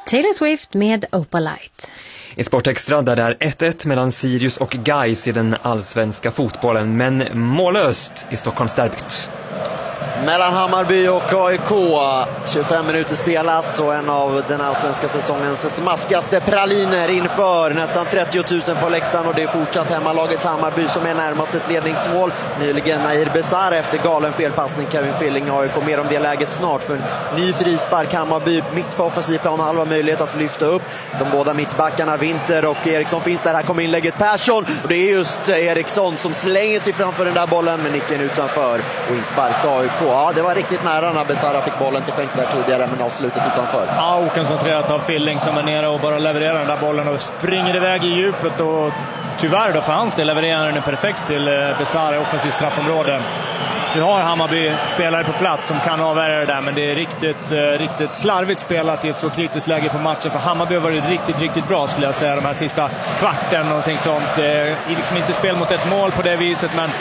Taylor Swift med Opalite. I Sportextra där det är 1-1 mellan Sirius och Gais i den allsvenska fotbollen, men mållöst i Stockholmsderbyt. Mellan Hammarby och AIK, 25 minuter spelat och en av den allsvenska säsongens smaskigaste praliner inför nästan 30 000 på läktaren, och det är fortsatt hemmalaget Hammarby som är närmast ett ledningsmål. Nyligen Nahir Besara efter galen felpassning, Kevin Filling, AIK mer om det läget snart, för en ny frispark. Hammarby mitt på offensiv plan, halva möjlighet att lyfta upp. De båda mittbackarna Winter och Eriksson finns där. Här kommer inlägget Persson, och det är just Eriksson som slänger sig framför den där bollen med nicken utanför och inspark AIK. Ja, det var riktigt nära när Besara fick bollen till skänks där tidigare, men avslutet utanför. Ja, okoncentrerat av Filling som är nere och bara levererar den där bollen och springer iväg i djupet, och tyvärr då för hans del levererar den perfekt till Besara i offensivt straffområde. Vi har Hammarby spelare på plats som kan avvärja det där, men det är riktigt slarvigt spelat i ett så kritiskt läge på matchen, för Hammarby har varit riktigt bra skulle jag säga de här sista kvarten, någonting sånt. Det är liksom inte spel mot ett mål på det viset, men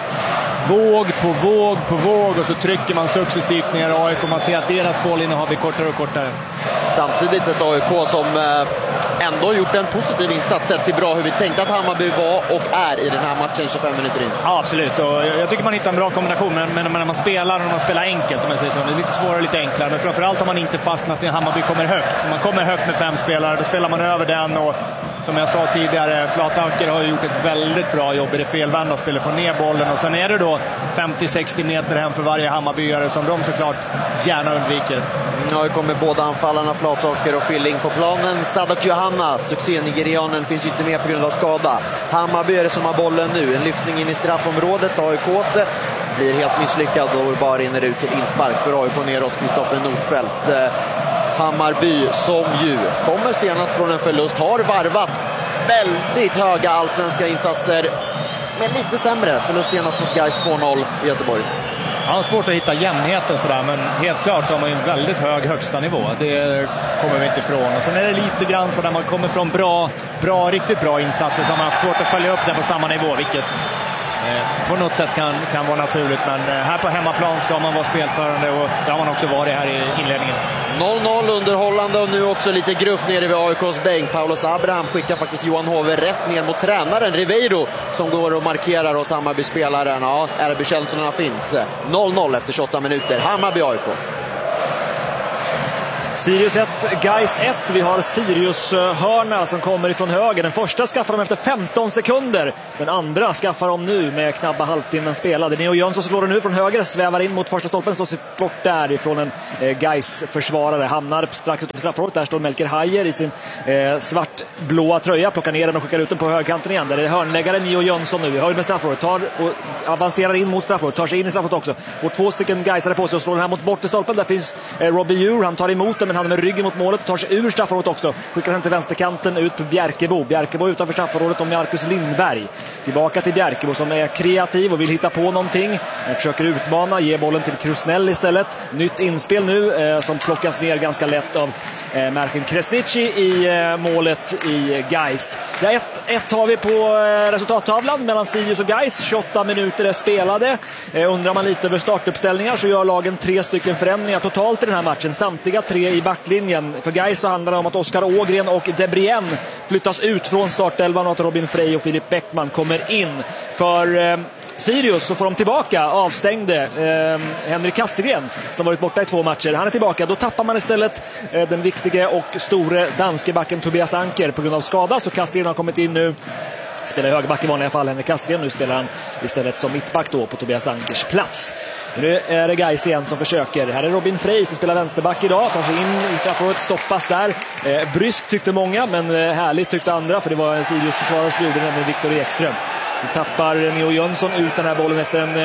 våg på våg, och så trycker man successivt ner AIK, och man ser att deras bollinnehav blir kortare och kortare. Samtidigt ett AIK som ändå gjort en positiv insats sett till bra hur vi tänkte att Hammarby var och är i den här matchen 25 minuter in. Ja, absolut, och jag tycker man hittar en bra kombination, men när man spelar enkelt, om jag säger så. Det är lite svårare, lite enklare, men framförallt har man inte fastnat när Hammarby kommer högt. För man kommer högt med 5 spelare, då spelar man över den, och som jag sa tidigare, Flataker har gjort ett väldigt bra jobb i det felvända spelet, få ner bollen, och sen är det då 50-60 meter hem för varje Hammarbyare som de såklart gärna undviker. Ja, kommer båda anfallarna Flataker och Filling på planen. Sadak Johanna, succé-nigerianen, finns ju inte med på grund av skada. Hammarby är det som har bollen nu, en lyftning in i straffområdet. AIKs blir helt misslyckad och bara rinner ut till inspark för AIK ner hos Kristoffer Nordfeldt. Hammarby som ju kommer senast från en förlust, har varvat väldigt höga allsvenska insatser, men lite sämre. Förlust senast mot Gais 2-0 i Göteborg. Han har svårt att hitta jämnheten sådär, men helt klart så har man ju en väldigt hög högsta nivå. Det kommer vi inte ifrån. Och sen är det lite grann så där man kommer från riktigt bra insatser, så har man haft svårt att följa upp den på samma nivå, vilket på något sätt kan vara naturligt, men här på hemmaplan ska man vara spelförande, och det har man också varit här i inledningen. 0-0 underhållande, och nu också lite gruff nere vid AIKs bänk. Paulos Abraham skickar faktiskt Johan Hove rätt ner mot tränaren Ribeiro som går och markerar hos Hammarby-spelaren. Ja, RB-känslorna finns. 0-0 efter 28 minuter. Hammarby-AIK. Sirius 1, Gais 1. Vi har Sirius hörna som kommer ifrån höger. Den första skaffar de efter 15 sekunder. Den andra skaffar de nu med knappa halvtimmen spelade. Neo Jönsson slår den nu från höger, svävar in mot första stolpen, slår sig bort därifrån en Gais-försvarare. Hamnar strax utanför straffområdet. Där står Melker Hajer i sin svartblåa tröja. Plockar ner den och skickar ut den på högkanten igen. Där är hörnläggare Neo Jönsson nu. Höjd med straffområdet. Tar och avancerar in mot straffområdet. Tar sig in i straffområdet också. Får 2 stycken Gaisare på sig och slår den här mot bort i stolpen. Där finns Robbie Djur. Han tar emot den, men han är med ryggen mot målet, tar sig ur straffområdet också, skickar den till vänsterkanten ut på Bjärkebo utanför straffområdet och Marcus Lindberg tillbaka till Bjärkebo som är kreativ och vill hitta på någonting, försöker utmana, ger bollen till Krusnell istället. Nytt inspel nu som plockas ner ganska lätt av Merkin Kresnici i målet i Gais. Ja, 1-1 har vi på resultattavlan mellan Sirius och Gais. 28 minuter är spelade. Undrar man lite över startuppställningar så gör lagen 3 stycken förändringar totalt i den här matchen. Samtliga 3 i backlinjen. För Gais så handlar det om att Oskar Ågren och Debrien flyttas ut från startelvan och att Robin Frey och Filip Bäckman kommer in. För Sirius så får de tillbaka avstängde Henrik Kastegren som varit borta i 2 matcher. Han är tillbaka. Då tappar man istället den viktiga och store danske backen Tobias Anker på grund av skada. Så Kastegren har kommit in nu. Spelar högerback i vanliga fall, Henrik Kastegren. Nu spelar han istället som mittback då på Tobias Ankers plats. Nu är det Gais igen som försöker. Här är Robin Frey som spelar vänsterback idag. Tar sig in i straffområdet, stoppas där. Bryskt tyckte många, men härligt tyckte andra. För det var en Sirius försvarare som gjorde, nämligen Viktor Ekström. Så tappar Neo Jönsson ut den här bollen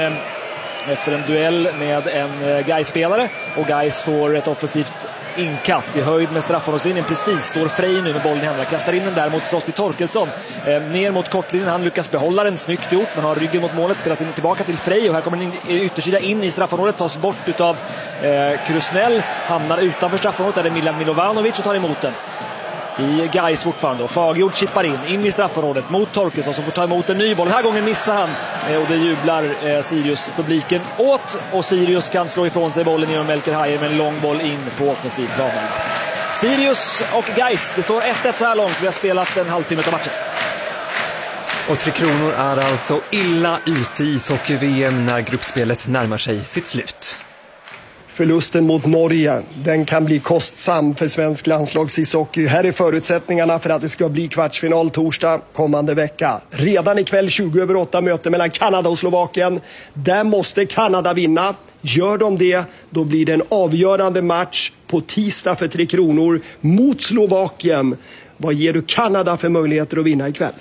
efter en duell med en Gais-spelare. Och Gais får ett offensivt inkast i höjd med straffområdeslinjen. Precis står Frey nu med bollen i händerna. Kastar in den där mot Frosty Torkelsson. Ner mot kortlinjen. Han lyckas behålla den. Snyggt gjort. Men har ryggen mot målet. Spelas in tillbaka till Frey. Och här kommer den yttersida in i straffområdet. Tas bort utav Krusnell. Hamnar utanför straffområdet. Där är Milan Milovanovic och tar emot den. I Gais fortfarande. Och Fagjord chippar in i straffområdet mot Torkelsson som får ta emot en ny boll. Den här gången missar han. Och det jublar Sirius-publiken åt. Och Sirius kan slå ifrån sig bollen genom Melker Hajer med en lång boll in på offensivplanen. Sirius och Gais. Det står 1-1 så här långt. Vi har spelat en halvtimme av matchen. Och Tre Kronor är alltså illa ute i ishockey-VM när gruppspelet närmar sig sitt slut. Förlusten mot Norge, den kan bli kostsam för svensk landslagsishockey. Här är förutsättningarna för att det ska bli kvartsfinal torsdag kommande vecka. Redan ikväll 20:08 möte mellan Kanada och Slovakien. Där måste Kanada vinna. Gör de det, då blir det en avgörande match på tisdag för Tre Kronor mot Slovakien. Vad ger du Kanada för möjligheter att vinna ikväll?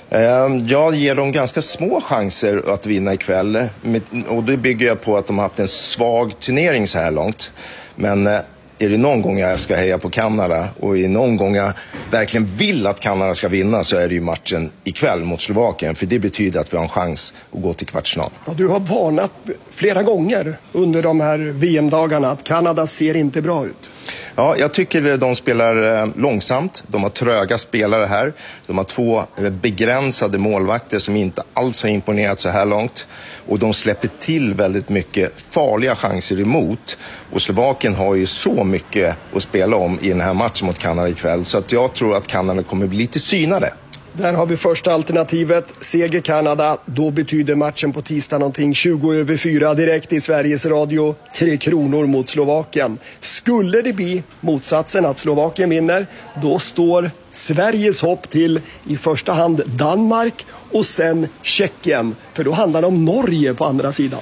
Jag ger dem ganska små chanser att vinna ikväll. Och det bygger jag på att de har haft en svag turnering så här långt. Men är det någon gång jag ska heja på Kanada och är någon gång jag verkligen vill att Kanada ska vinna, så är det ju matchen ikväll mot Slovakien. För det betyder att vi har en chans att gå till kvartsfinal. Ja, du har varnat flera gånger under de här VM-dagarna att Kanada ser inte bra ut. Ja, jag tycker de spelar långsamt. De har tröga spelare här. De har 2 begränsade målvakter som inte alls har imponerat så här långt. Och de släpper till väldigt mycket farliga chanser emot. Och Slovakien har ju så mycket att spela om i den här matchen mot Kanada ikväll. Så att jag tror att Kanada kommer bli lite synade. Där har vi första alternativet. Seger Kanada, då betyder matchen på tisdag någonting 20:04 direkt i Sveriges Radio. 3 Kronor mot Slovakien. Skulle det bli motsatsen att Slovakien vinner, då står Sveriges hopp till i första hand Danmark och sen Tjeckien. För då handlar det om Norge på andra sidan.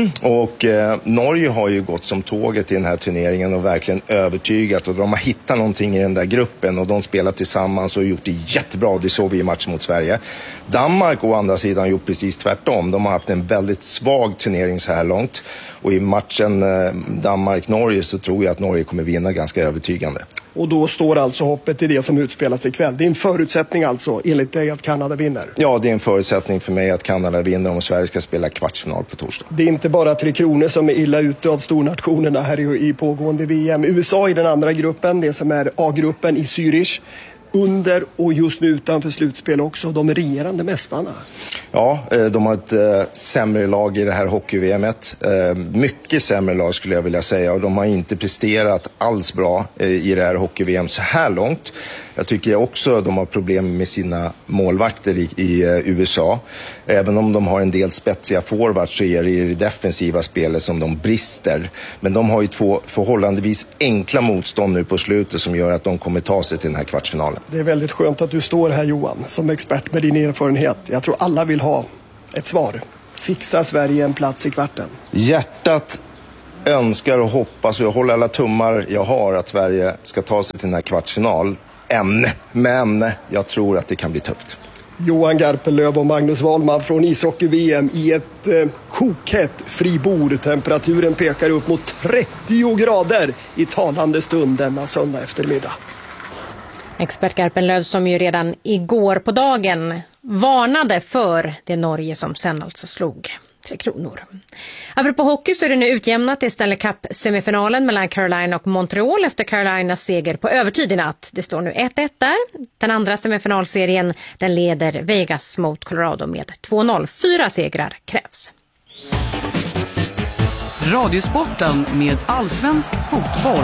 Och Norge har ju gått som tåget i den här turneringen och verkligen övertygat. Och de har hittat någonting i den där gruppen och de spelar tillsammans och gjort det jättebra. Det såg vi i matchen mot Sverige. Danmark å andra sidan har gjort precis tvärtom. De har haft en väldigt svag turnering så här långt. Och i matchen Danmark-Norge så tror jag att Norge kommer vinna ganska övertygande. Och då står alltså hoppet till det som utspelas ikväll. Det är en förutsättning alltså, enligt dig, att Kanada vinner? Ja, det är en förutsättning för mig att Kanada vinner om Sverige ska spela kvartsfinal på torsdag. Det är inte bara Tre Kronor som är illa ute av stornationerna här i pågående VM. USA i den andra gruppen, det som är A-gruppen i Zürich. Under och just nu utanför slutspel också, de regerande mästarna. Ja, de har ett sämre lag i det här hockey-VMet. Mycket sämre lag skulle jag vilja säga. Och de har inte presterat alls bra i det här hockey-VM så här långt. Jag tycker också att de har problem med sina målvakter i USA. Även om de har en del spetsiga forwards så är det i det defensiva spelet som de brister. Men de har ju 2 förhållandevis enkla motstånd nu på slutet som gör att de kommer ta sig till den här kvartsfinalen. Det är väldigt skönt att du står här, Johan, som expert med din erfarenhet. Jag tror alla vill ha ett svar. Fixar Sverige en plats i kvarten? Hjärtat önskar och hoppas och jag håller alla tummar jag har att Sverige ska ta sig till den här kvartsfinal. Men jag tror att det kan bli tufft. Johan Garpenlöv och Magnus Wahlman från ishockey-VM i ett kokhett fribord. Temperaturen pekar upp mot 30 grader i talande stund denna söndag eftermiddag. Expert Garpenlöv som ju redan igår på dagen varnade för det Norge som sen alltså slog Tre Kronor. Apropå hockey så är det nu utjämnat i Stanley Cup-semifinalen mellan Carolina och Montreal efter Carolinas seger på övertid i natt. Det står nu 1-1 där. Den andra semifinalserien den leder Vegas mot Colorado med 2-0. 4 segrar krävs. Radiosporten med allsvensk fotboll.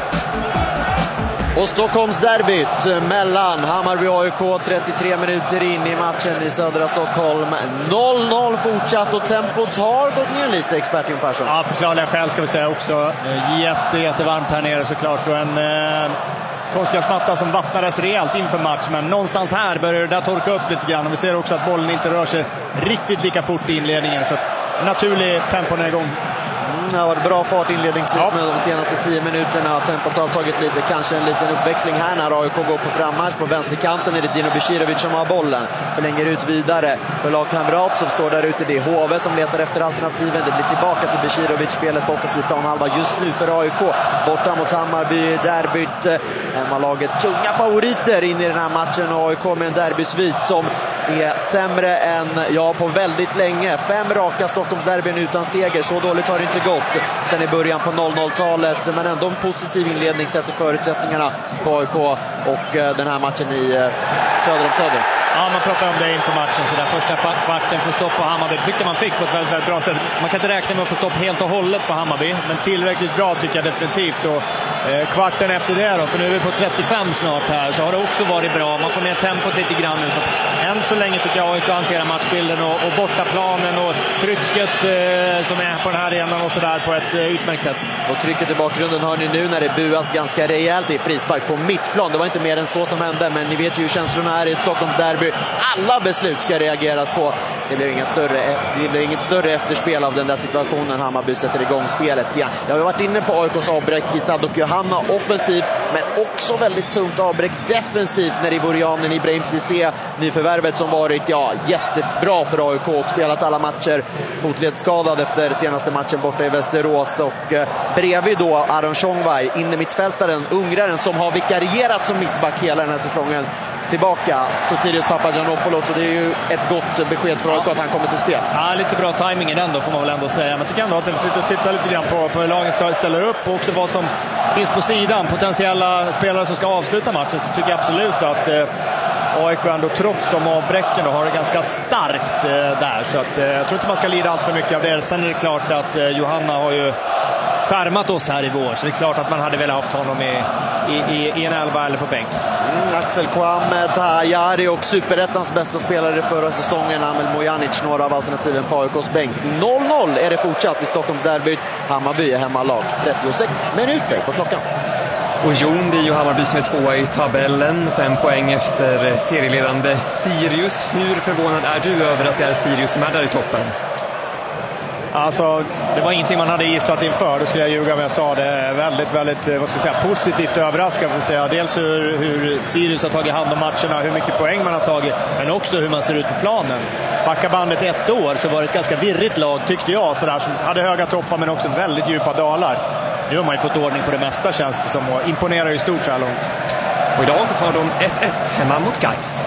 Och Stockholmsderbyt mellan Hammarby och AIK 33 minuter in i matchen i södra Stockholm. 0-0 fortsatt och tempot har gått ner lite, expert Jon Persson. Ja, förklarliga skäl ska vi säga också. Jättevarmt här nere såklart och en konstgräsmatta som vattnades rejält inför match. Men någonstans här börjar det där torka upp lite grann och vi ser också att bollen inte rör sig riktigt lika fort i inledningen. Så naturlig tempo är igång. Det har varit bra fart inledningsvis med de senaste 10 minuterna. Tempot har tagit lite, kanske en liten uppväxling här när AIK går på frammarsch. På vänsterkanten är det Dino Besirovic som har bollen. Förlänger ut vidare för lagkamrat som står där ute. Det är HV som letar efter alternativen. Det blir tillbaka till Besirovic, spelet på offensiv planhalva just nu för AIK. Borta mot Hammarby, derbyt. Hemmalaget tunga favoriter in i den här matchen. Och AIK med en derbysvit som är sämre än på väldigt länge. 5 raka Stockholmsderbyn utan seger. Så dåligt har det inte gått sen i början på 00-talet. Men ändå en positiv inledning sett till förutsättningarna på AIK och den här matchen i söder om söder. Ja, man pratar om det inför matchen. Så där första kvarten för stopp på Hammarby tyckte man fick på ett väldigt, väldigt bra sätt. Man kan inte räkna med att få stopp helt och hållet på Hammarby. Men tillräckligt bra tycker jag definitivt. Och kvarten efter det då, för nu är vi på 35 snart här, så har det också varit bra. Man får ner tempot lite grann nu. Så än så länge tycker jag AIK hanterar matchbilden och bortaplanen och trycket som är på den här arenan och sådär på ett utmärkt sätt. Och trycket i bakgrunden hör ni nu när det buas ganska rejält i frispark på mittplan. Det var inte mer än så som hände, men ni vet ju hur känslorna är i ett Stockholmsderby. Alla beslut ska reageras på. Det blev inget större efterspel av den där situationen. Hammarby sätter igång spelet. Ja, jag har varit inne på AIKs avbräck i Sadok Johanna offensivt, men också väldigt tungt avbräck defensivt när Ivorianen Ibrahim Cissé, nyförvärvet som varit jättebra för AIK och spelat alla matcher, fotledsskadad efter senaste matchen borta i Västerås, och bredvid då Aron Tjongvaj, inne mittfältaren, ungraren som har vikarierat som mittback hela den här säsongen, tillbaka Sotirios Papagiannopoulos, och det är ju ett gott besked för AIK att han kommer till spel. Ja, lite bra timing i den då får man väl ändå säga. Men tycker ändå att vi sitter och tittar lite grann på hur lagen ställer upp och också vad som finns på sidan. Potentiella spelare som ska avsluta matchen, så tycker jag absolut att AIK ändå trots de avbräcken har det ganska starkt där. Så att, jag tror inte man ska lida allt för mycket av det. Sen är det klart att Johanna har ju skärmat oss här i vår, så det är klart att man hade velat haft honom i en elva eller på bänk. Axel Kouam, Tahayari och Superettans bästa spelare förra säsongen, Amel Mojanic, några av alternativen på AIKs bänk. 0-0 är det fortsatt i Stockholmsderbyt. Hammarby är hemmalag. 36 minuter på klockan. Och Jon, det är ju Hammarby som är tvåa i tabellen, 5 poäng efter serieledande Sirius. Hur förvånad är du över att det är Sirius som är där i toppen? Alltså, det var ingenting man hade gissat inför. Då skulle jag ljuga om jag sa det. Väldigt, vad ska jag säga, positivt överraskad för att säga. Dels hur Sirius har tagit hand om matcherna, hur mycket poäng man har tagit, men också hur man ser ut på planen. Backa bandet ett år så var det ett ganska virrigt lag, tyckte jag, sådär, som hade höga toppar men också väldigt djupa dalar. Nu har man ju fått ordning på det mesta, känns det som, och imponerar ju stort så här långt. Och idag har de 1-1 hemma mot Gais.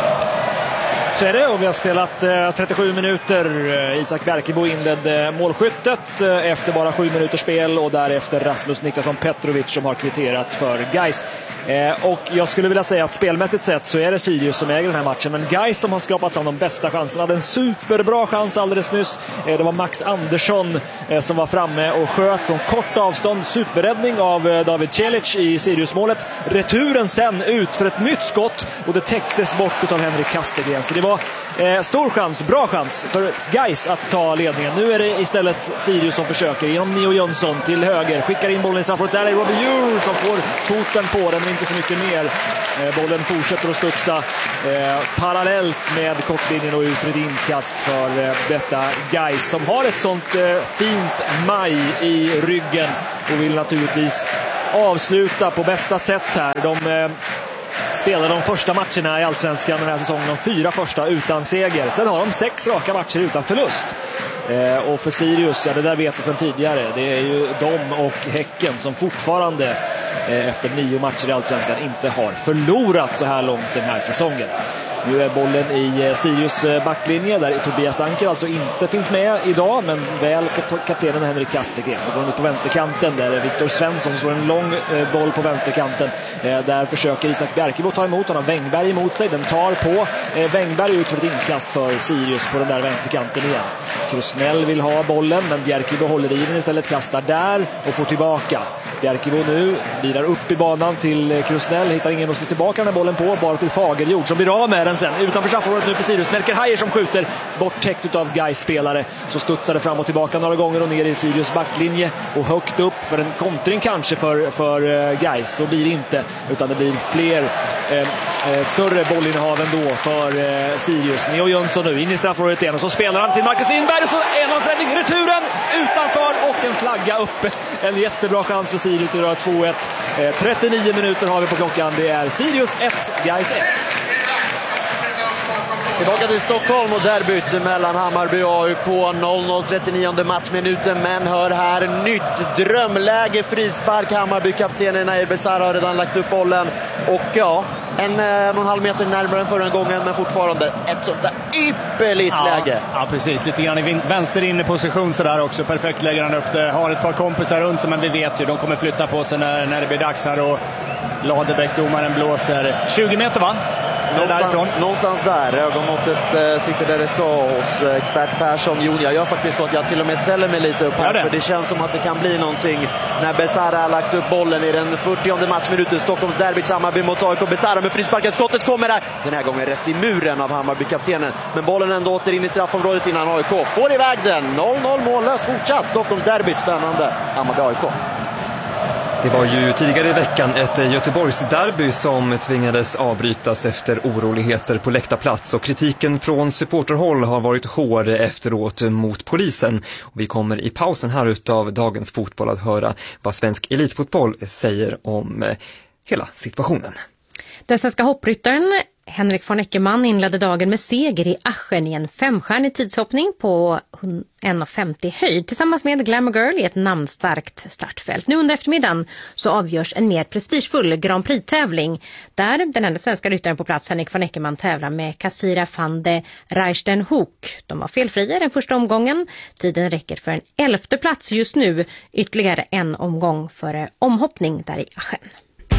Så är det, och vi har spelat 37 minuter. Isak Bjerkebo inledde målskyttet efter bara 7 minuters spel, och därefter Rasmus Niklasson Petrovic som har kvitterat för Gais. Och jag skulle vilja säga att spelmässigt sett så är det Sirius som äger den här matchen, men Gais som har skapat fram de bästa chanserna. Hade en superbra chans alldeles nyss. Det var Max Andersson som var framme och sköt från kort avstånd. Superräddning av David Celic i Sirius-målet. Returen sen ut för ett nytt skott, och det täcktes bort av Henrik Kastegren. Så det var stor chans, bra chans för Gais att ta ledningen. Nu är det istället Sirius som försöker genom Neo Jönsson till höger. Skickar in bollen i straffområdet. Där är Robbie Eure som får foten på den, men inte så mycket mer. Bollen fortsätter att studsa parallellt med kortlinjen och ut ett inkast för detta Gais som har ett sånt fint maj i ryggen och vill naturligtvis avsluta på bästa sätt här. De spelar de första matcherna i Allsvenskan den här säsongen, de 4 första utan seger. Sen har de 6 raka matcher utan förlust. Och för Sirius, ja, det där vet jag sedan tidigare. Det är ju de och Häcken som fortfarande efter 9 matcher i Allsvenskan inte har förlorat så här långt den här säsongen. Nu är bollen i Sirius backlinje där Tobias Anker alltså inte finns med idag, men väl kaptenen Henrik Kastegren. Och går nu på vänsterkanten där Viktor Svensson slår en lång boll på vänsterkanten. Där försöker Isak Bjerkebo ta emot, han har Wängberg emot sig, den tar på Wängberg ut för ett inkast för Sirius på den där vänsterkanten igen. Krusnell vill ha bollen, men Bjerkebo håller i den istället, kastar där och får tillbaka. Bjerkebo nu lirar upp i banan till Krusnell, hittar ingen att slå tillbaka den här bollen på, bara till Fagerjord som blir av med den sen. Utanför straffområdet nu för Sirius, Melker Hajer som skjuter bort täckt av Gais-spelare. Så studsar det fram och tillbaka några gånger och ner i Sirius backlinje och högt upp för en kontring kanske för Gais. Så blir det inte, utan det blir fler större bollinnehav ändå för Sirius. Neo Jönsson nu in i straffområdet igen och så spelar han till Marcus Lindberg och så är han sändning, returen utanför och en flagga uppe. En jättebra chans för Sirius att göra 2-1. 39 minuter har vi på klockan. Det är Sirius 1, Gais 1. Tillbaka till Stockholm och derbyt mellan Hammarby och AIK. 0-0, 39:e matchminuten, men hör här nytt drömläge, frispark. Hammarby-kaptenen Nair Besara har redan lagt upp bollen och ja, en och en halv meter närmare än förra gången, men fortfarande ett sånt där ypperligt läge. Ja, precis. Lite grann i vänster inne position sådär också. Perfekt lägger han upp det. Har ett par kompisar runt sig, men vi vet ju, de kommer flytta på sig när det blir dags här och Ladebäck, domaren, blåser 20 meter va? Någonstans där. Ögonmåttet sitter där det ska hos expert Persson. Jag gör faktiskt så att jag till och med ställer mig lite upp här. För det känns som att det kan bli någonting när Besara har lagt upp bollen i den 40:e matchminuten. Stockholms derby, Hammarby mot AIK. Besara med frisparken. Skottet kommer där. Den här gången rätt i muren av Hammarby-kaptenen. Men bollen ändå åter in i straffområdet innan AIK får iväg den. 0-0 mållöst fortsatt. Stockholms derby, spännande. Hammarby-AIK. Det var ju tidigare i veckan ett Göteborgsderby som tvingades avbrytas efter oroligheter på läktarplats, och kritiken från supporterhåll har varit hård efteråt mot polisen. Och vi kommer i pausen här utav Dagens Fotboll att höra vad svensk elitfotboll säger om hela situationen. Den svenska hoppryttaren Henrik von Eckermann inledde dagen med seger i Aschen i en 5-stjärnig tidshoppning på 1,50 höjd tillsammans med Glamour Girl i ett namnstarkt startfält. Nu under eftermiddagen så avgörs en mer prestigefull Grand Prix-tävling där den enda svenska ryttaren på plats, Henrik von Eckermann, tävlar med Kassira van de Rijstenhoek. De var felfria den första omgången. Tiden räcker för en 11:e plats just nu, ytterligare en omgång för omhoppning där i Aschen.